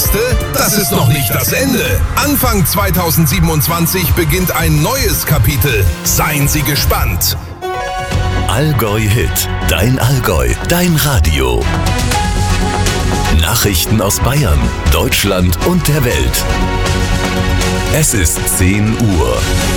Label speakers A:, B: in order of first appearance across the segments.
A: Beste? Das ist noch nicht das Ende. Anfang 2027 beginnt ein neues Kapitel. Seien Sie gespannt.
B: Allgäu Hit. Dein Allgäu. Dein Radio. Nachrichten aus Bayern, Deutschland und der Welt. Es ist 10 Uhr.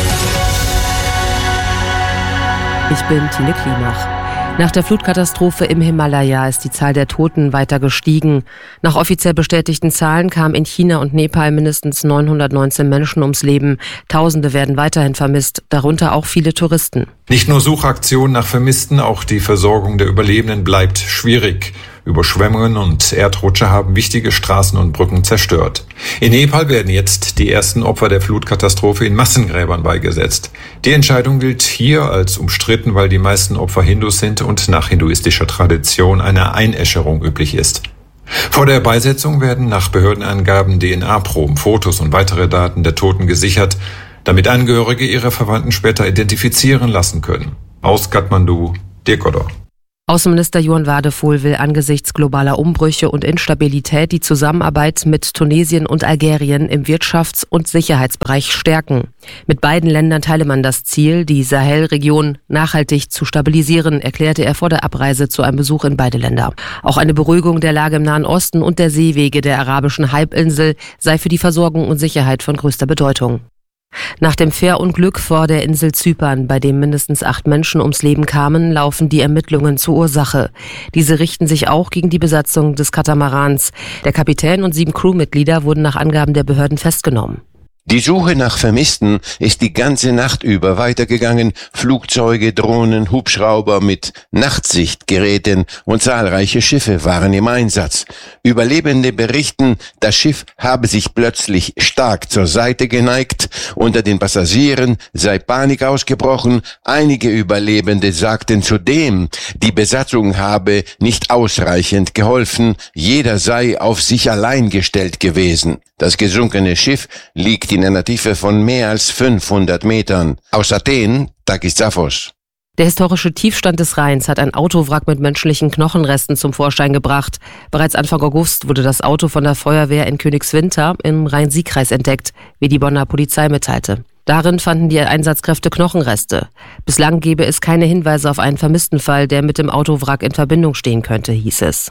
C: Ich bin Tine Klimach. Nach der Flutkatastrophe im Himalaya ist die Zahl der Toten weiter gestiegen. Nach offiziell bestätigten Zahlen kamen in China und Nepal mindestens 919 Menschen ums Leben. Tausende werden weiterhin vermisst, darunter auch viele Touristen.
D: Nicht nur Suchaktionen nach Vermissten, auch die Versorgung der Überlebenden bleibt schwierig. Überschwemmungen und Erdrutsche haben wichtige Straßen und Brücken zerstört. In Nepal werden jetzt die ersten Opfer der Flutkatastrophe in Massengräbern beigesetzt. Die Entscheidung gilt hier als umstritten, weil die meisten Opfer Hindus sind und nach hinduistischer Tradition eine Einäscherung üblich ist. Vor der Beisetzung werden nach Behördenangaben DNA-Proben, Fotos und weitere Daten der Toten gesichert, damit Angehörige ihre Verwandten später identifizieren lassen können. Aus Kathmandu, Dirk Odor.
C: Außenminister Johann Wadephol will angesichts globaler Umbrüche und Instabilität die Zusammenarbeit mit Tunesien und Algerien im Wirtschafts- und Sicherheitsbereich stärken. Mit beiden Ländern teile man das Ziel, die Sahelregion nachhaltig zu stabilisieren, erklärte er vor der Abreise zu einem Besuch in beide Länder. Auch eine Beruhigung der Lage im Nahen Osten und der Seewege der arabischen Halbinsel sei für die Versorgung und Sicherheit von größter Bedeutung. Nach dem Fährunglück vor der Insel Zypern, bei dem mindestens 8 Menschen ums Leben kamen, laufen die Ermittlungen zur Ursache. Diese richten sich auch gegen die Besatzung des Katamarans. Der Kapitän und 7 Crewmitglieder wurden nach Angaben der Behörden festgenommen.
E: Die Suche nach Vermissten ist die ganze Nacht über weitergegangen. Flugzeuge, Drohnen, Hubschrauber mit Nachtsichtgeräten und zahlreiche Schiffe waren im Einsatz. Überlebende berichten, das Schiff habe sich plötzlich stark zur Seite geneigt. Unter den Passagieren sei Panik ausgebrochen. Einige Überlebende sagten zudem, die Besatzung habe nicht ausreichend geholfen. Jeder sei auf sich allein gestellt gewesen. Das gesunkene Schiff liegt in einer Tiefe von mehr als 500 Metern. Aus Athen, Takis Zaphos.
C: Der historische Tiefstand des Rheins hat ein Autowrack mit menschlichen Knochenresten zum Vorschein gebracht. Bereits Anfang August wurde das Auto von der Feuerwehr in Königswinter im Rhein-Sieg-Kreis entdeckt, wie die Bonner Polizei mitteilte. Darin fanden die Einsatzkräfte Knochenreste. Bislang gebe es keine Hinweise auf einen Vermisstenfall, der mit dem Autowrack in Verbindung stehen könnte, hieß es.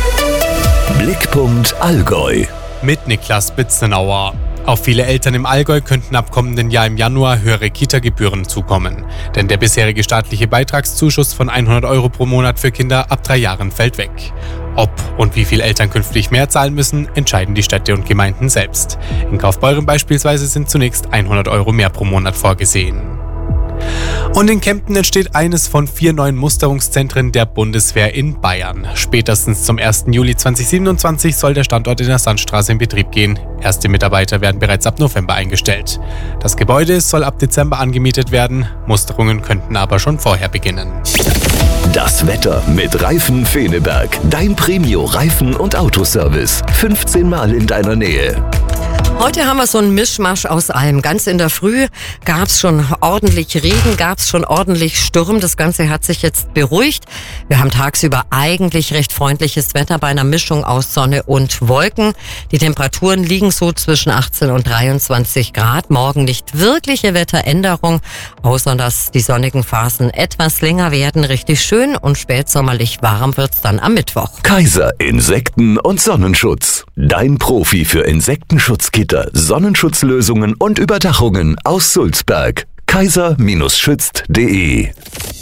B: Blickpunkt Allgäu.
F: Mit Niklas Bitzenauer. Auf viele Eltern im Allgäu könnten ab kommenden Jahr im Januar höhere Kita-Gebühren zukommen. Denn der bisherige staatliche Beitragszuschuss von 100 € pro Monat für Kinder ab 3 Jahren fällt weg. Ob und wie viele Eltern künftig mehr zahlen müssen, entscheiden die Städte und Gemeinden selbst. In Kaufbeuren beispielsweise sind zunächst 100 € mehr pro Monat vorgesehen. Und in Kempten entsteht eines von 4 neuen Musterungszentren der Bundeswehr in Bayern. Spätestens zum 1. Juli 2027 soll der Standort in der Sandstraße in Betrieb gehen. Erste Mitarbeiter werden bereits ab November eingestellt. Das Gebäude soll ab Dezember angemietet werden. Musterungen könnten aber schon vorher beginnen.
B: Das Wetter mit Reifen Feneberg. Dein Premio-Reifen- und Autoservice. 15 Mal in deiner Nähe.
G: Heute haben wir so einen Mischmasch aus allem. Ganz in der Früh gab's schon ordentlich Regen, gab's schon ordentlich Sturm. Das Ganze hat sich jetzt beruhigt. Wir haben tagsüber eigentlich recht freundliches Wetter bei einer Mischung aus Sonne und Wolken. Die Temperaturen liegen so zwischen 18 und 23 Grad. Morgen nicht wirkliche Wetteränderung, außer dass die sonnigen Phasen etwas länger werden. Richtig schön und spätsommerlich warm wird's dann am Mittwoch.
B: Kaiser Insekten- und Sonnenschutz. Dein Profi für Insektenschutzgitter, Sonnenschutzlösungen und Überdachungen aus Sulzberg. kaiser-schützt.de.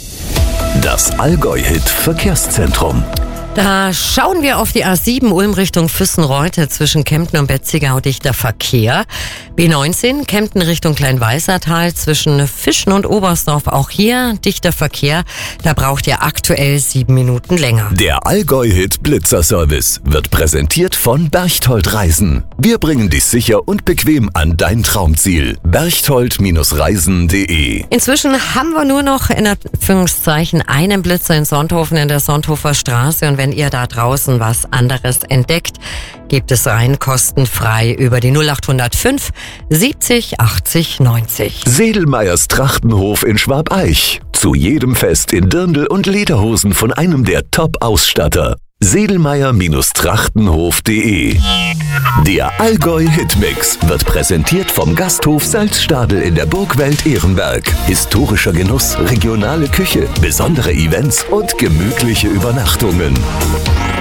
B: Das Allgäu-Hit Verkehrszentrum.
G: Da schauen wir auf die A7 Ulm Richtung Füssenreute zwischen Kempten und Betzigau, dichter Verkehr. B19 Kempten Richtung Kleinweißertal zwischen Fischen und Oberstdorf, auch hier dichter Verkehr. Da braucht ihr aktuell 7 Minuten länger.
B: Der Allgäu-Hit Blitzerservice wird präsentiert von Berchtold Reisen. Wir bringen dich sicher und bequem an dein Traumziel. berchtold-reisen.de.
G: Inzwischen haben wir nur noch in Anführungszeichen einen Blitzer in Sonthofen in der Sonthofer Straße. Und wenn ihr da draußen was anderes entdeckt, gebt es rein kostenfrei über die 0805 70 80 90.
B: Sedelmeyers Trachtenhof in Schwabeich. Zu jedem Fest in Dirndl und Lederhosen von einem der Top-Ausstatter. Sedelmeier-Trachtenhof.de. Der Allgäu-Hitmix wird präsentiert vom Gasthof Salzstadel in der Burgwelt Ehrenberg. Historischer Genuss, regionale Küche, besondere Events und gemütliche Übernachtungen.